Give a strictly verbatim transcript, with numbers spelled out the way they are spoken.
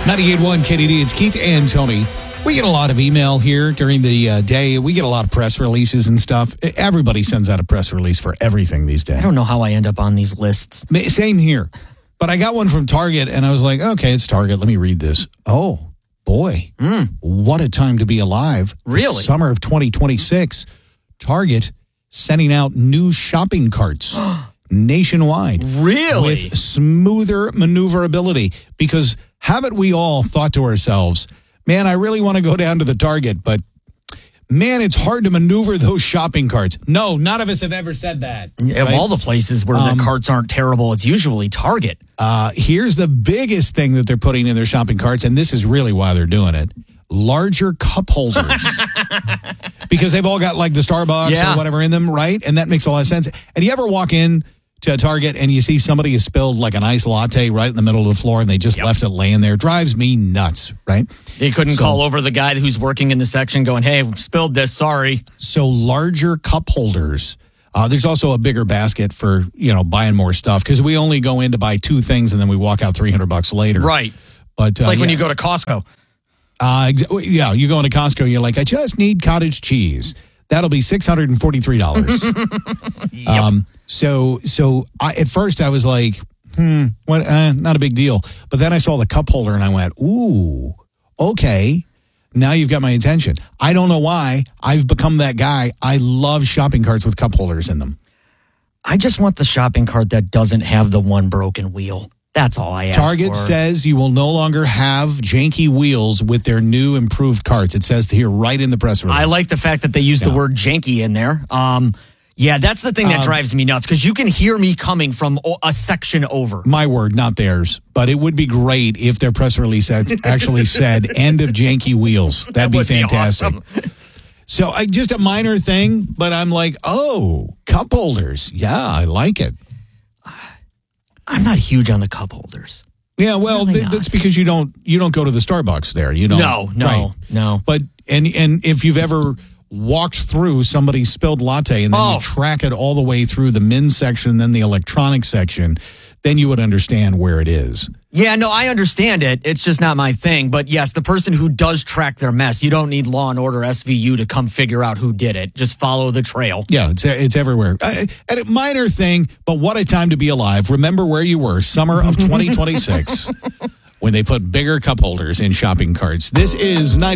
ninety-eight point one K D D, it's Keith and Tony. We get a lot of email here during the uh, day. We get a lot of press releases and stuff. Everybody sends out a press release for everything these days. I don't know how I end up on these lists. Same here. But I got one from Target, and I was like, okay, it's Target. Let me read this. Oh, boy. Mm. What a time to be alive. Really? The summer of twenty twenty-six. Target sending out new shopping carts nationwide. Really? With smoother maneuverability. Because haven't we all thought to ourselves, man, I really want to go down to the Target, but man, it's hard to maneuver those shopping carts. No, none of us have ever said that. Of right? all the places where Um, the carts aren't terrible, it's usually Target. Uh, here's the biggest thing that they're putting in their shopping carts, and this is really why they're doing it. Larger cup holders. Because they've all got like the Starbucks Yeah. or whatever in them, right? And that makes a lot of sense. And you ever walk in to a Target and you see somebody has spilled like an iced latte right in the middle of the floor and they just Yep. left it laying there? Drives me nuts, right? They couldn't So- call over the guy who's working in the section going, hey, we spilled this, sorry. So larger cup holders. Uh, there's also a bigger basket for, you know, buying more stuff because we only go in to buy two things and then we walk out three hundred bucks later. Right. But uh, Like when yeah. you go to Costco. Uh, ex- yeah, you go into Costco, you're like, I just need cottage cheese. That'll be six hundred forty-three dollars. Yep. um, so so I, at first I was like, hmm, what? Uh, not a big deal. But then I saw the cup holder and I went, ooh, okay. Now you've got my attention. I don't know why. I've become that guy. I love shopping carts with cup holders in them. I just want the shopping cart that doesn't have the one broken wheel. That's all I ask Target for. says you will no longer have janky wheels with their new improved carts. It says here right in the press release. I like the fact that they use the Yeah. word janky in there. Um, yeah, that's the thing that Um, drives me nuts because you can hear me coming from o- a section over. My word, not theirs. But it would be great if their press release act- actually said end of janky wheels. That'd That be would be fantastic. awesome. So I, just a minor thing, but I'm like, oh, cup holders. Yeah, I like it. I'm not huge on the cup holders. Yeah, well, Really th- not. that's because you don't you don't go to the Starbucks there. You don't. No, no, Right. no. But and and if you've ever walked through somebody's spilled latte and then Oh. you track it all the way through the men's section, then the electronics section, then you would understand where it is. Yeah, no, I understand it. It's just not my thing. But yes, the person who does track their mess, you don't need Law and Order S V U to come figure out who did it. Just follow the trail. Yeah, it's it's everywhere. Uh, and a minor thing, but what a time to be alive. Remember where you were, summer of twenty twenty-six, when they put bigger cup holders in shopping carts. This is ninety.